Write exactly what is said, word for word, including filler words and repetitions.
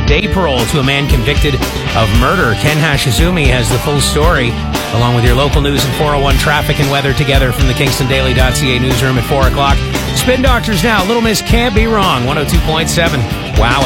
day parole to a man convicted of murder. Ken Hashizumi has the full story, along with your local news and four oh one traffic and weather together from the Kingston Daily dot C A newsroom at four o'clock. Spin Doctors now. Little Miss Can't Be Wrong, one oh two point seven. Wow.